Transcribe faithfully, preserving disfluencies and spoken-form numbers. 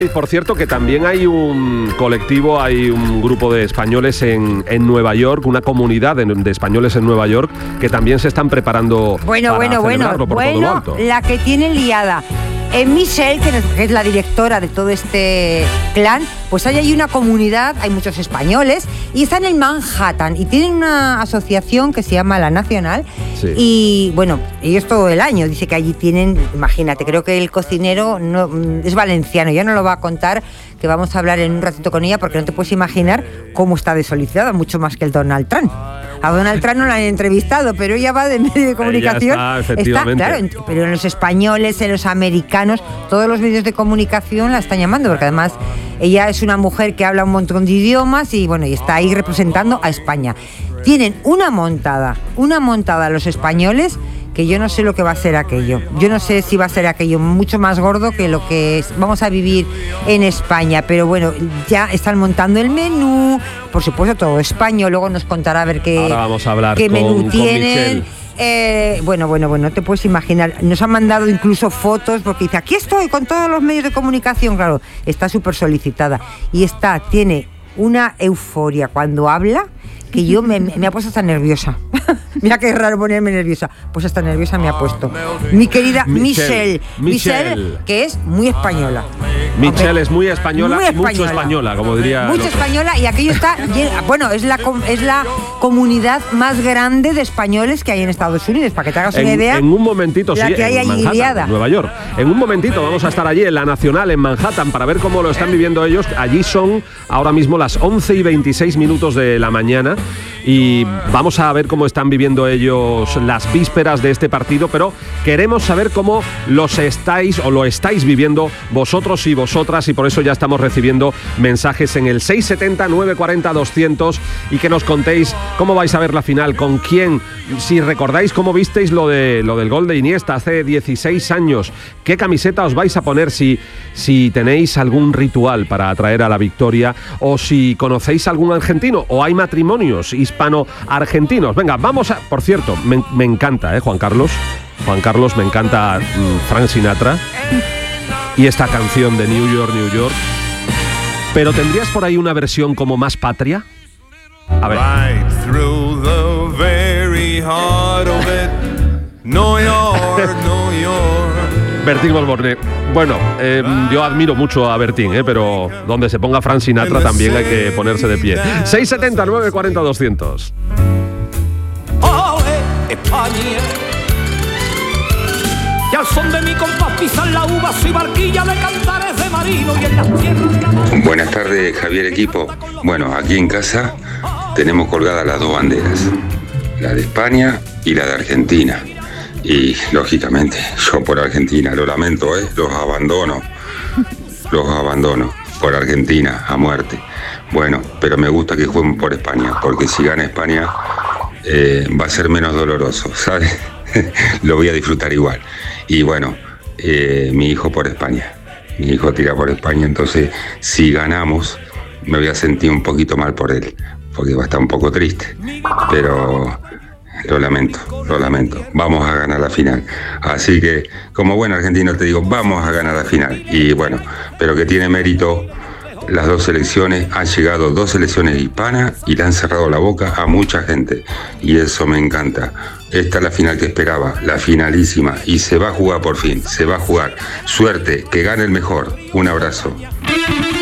Por cierto, que también hay un colectivo, hay un grupo de españoles en, en Nueva York, una comunidad de, de españoles en Nueva York, que también se están preparando bueno, para bueno, celebrarlo bueno, por bueno, todo lo alto. La que tiene liada. Eh, Michelle, que es la directora de todo este clan, pues hay ahí una comunidad, hay muchos españoles, y están en Manhattan, y tienen una asociación que se llama La Nacional, sí. Y bueno, ellos todo el año, dice que allí tienen, imagínate, creo que el cocinero no, es valenciano, ya no lo va a contar, que vamos a hablar en un ratito con ella, porque no te puedes imaginar cómo está desolicitada, mucho más que el Donald Trump. A Donald Trump no la han entrevistado, pero ella va de medio de comunicación. Ella está, efectivamente. Está, claro, pero en los españoles, en los americanos, todos los medios de comunicación la están llamando, porque además ella es una mujer que habla un montón de idiomas y bueno, y está ahí representando a España. Tienen una montada, una montada los españoles, que yo no sé lo que va a ser aquello. Yo no sé si va a ser aquello mucho más gordo que lo que es, vamos a vivir en España. Pero bueno, ya están montando el menú, por supuesto todo español. Luego nos contará a ver qué, Ahora vamos a hablar qué con, menú con tienen. Eh, bueno, bueno, bueno, no te puedes imaginar. Nos han mandado incluso fotos porque dice, aquí estoy con todos los medios de comunicación. Claro, está súper solicitada. Y está, tiene una euforia cuando habla, que yo me, me ha puesto hasta nerviosa. Mira qué raro ponerme nerviosa. Pues hasta nerviosa me ha puesto. Mi querida Michelle. Michelle, Michelle que es muy española. Michelle Aunque, es muy española, muy española, mucho española, como diría. Mucho española, y aquello está lleno, bueno, es la es la comunidad más grande de españoles que hay en Estados Unidos, para que te hagas en, una idea. En un momentito, la sí, que hay en allí Manhattan, liada. Nueva York. En un momentito vamos a estar allí en la Nacional, en Manhattan, para ver cómo lo están viviendo ellos. Allí son ahora mismo las once y veintiséis minutos de la mañana. Y vamos a ver cómo están viviendo ellos las vísperas de este partido, pero queremos saber cómo los estáis o lo estáis viviendo vosotros y vosotras, y por eso ya estamos recibiendo mensajes en el seis setenta, nueve cuarenta, doscientos, y que nos contéis cómo vais a ver la final, con quién, si recordáis cómo visteis lo de lo del gol de Iniesta hace dieciséis años, qué camiseta os vais a poner, si, si tenéis algún ritual para atraer a la victoria, o si conocéis algún argentino, o hay matrimonios hispano-argentinos. Venga, vamos a... Por cierto, me, me encanta, ¿eh, Juan Carlos? Juan Carlos, me encanta mm, Frank Sinatra y esta canción de New York, New York. Pero ¿tendrías por ahí una versión como más patria? A ver. Right through the very heart of it, New York, New York. Bertín Osborne. Bueno, eh, yo admiro mucho a Bertín, eh, pero donde se ponga Frank Sinatra también hay que ponerse de pie. seis setenta, nueve cuarenta, doscientos. España. Y al son de mi compás pisan la uva, soy barquilla de cantares de marino y en las tierras de la... Buenas tardes, Javier, equipo. Bueno, aquí en casa tenemos colgadas las dos banderas, la de España y la de Argentina. Y, lógicamente, yo por Argentina, lo lamento, ¿eh? Los abandono, los abandono por Argentina a muerte. Bueno, pero me gusta que jueguen por España, porque si gana España eh, va a ser menos doloroso, ¿sabes? Lo voy a disfrutar igual. Y bueno, eh, mi hijo por España, mi hijo tira por España, entonces si ganamos me voy a sentir un poquito mal por él, porque va a estar un poco triste, pero... Lo lamento, lo lamento. Vamos a ganar la final. Así que, como buen argentino te digo, vamos a ganar la final. Y bueno, pero que tiene mérito las dos selecciones. Han llegado dos selecciones hispanas y le han cerrado la boca a mucha gente. Y eso me encanta. Esta es la final que esperaba, la finalísima. Y se va a jugar por fin, se va a jugar. Suerte, que gane el mejor. Un abrazo.